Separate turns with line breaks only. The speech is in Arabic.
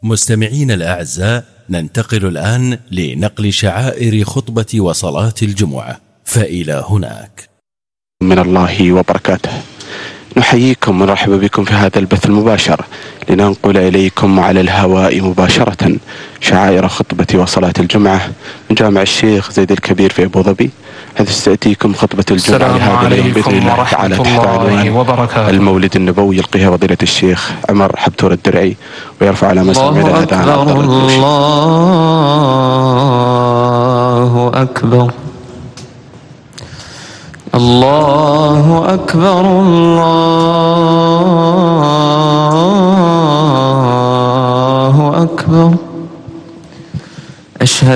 مستمعين الأعزاء، ننتقل الآن لنقل شعائر خطبة وصلاة الجمعة، فإلى هناك.
من الله وبركاته. نحييكم ونرحب بكم في هذا البث المباشر لننقل إليكم على الهواء مباشرة شعائر خطبة وصلاة الجمعة من جامع الشيخ زيد الكبير في أبو ظبي، حيث ستأتيكم خطبة الجمعة لهذا اليوم بإذن الله تعالى تحت عنوان المولد النبوي، يلقيها فضيلة الشيخ عمر حبتور الدرعي، ويرفع على مسمع الأذان عبد الله.
الله أكبر الله أكبر الله أكبر. أشهد